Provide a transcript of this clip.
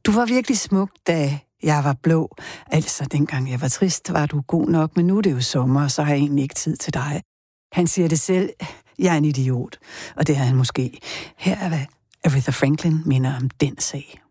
Du var virkelig smuk, da jeg var blå. Altså, dengang jeg var trist, var du god nok, men nu er det jo sommer, og så har jeg egentlig ikke tid til dig. Han siger det selv. Jeg er en idiot, og det er han måske. Her er hvad Aretha Franklin minder om den sag.